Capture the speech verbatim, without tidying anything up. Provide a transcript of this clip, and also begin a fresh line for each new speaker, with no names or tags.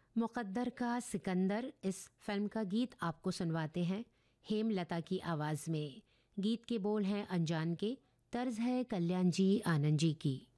मुक़द्दर का सिकंदर इस फिल्म का गीत आपको सुनवाते हैं हेमलता की आवाज़ में। गीत के बोल हैं अनजान के, तर्ज है कल्याण जी आनंद जी की।